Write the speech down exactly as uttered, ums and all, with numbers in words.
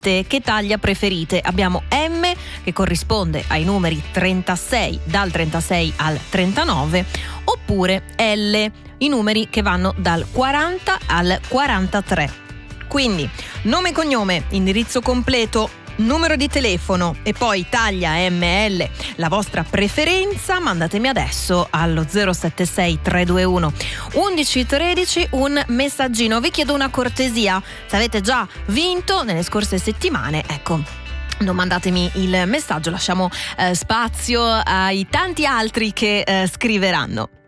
che taglia preferite. Abbiamo M, che corrisponde ai numeri trentasei, dal trentasei al trentanove, oppure L, i numeri che vanno dal quaranta al quarantatré. Quindi nome e cognome, indirizzo completo, numero di telefono e poi taglia M L, la vostra preferenza. Mandatemi adesso allo zero sette sei tre due uno undici tredici un messaggino. Vi chiedo una cortesia: se avete già vinto nelle scorse settimane, ecco, non mandatemi il messaggio, lasciamo eh, spazio ai tanti altri che eh, scriveranno.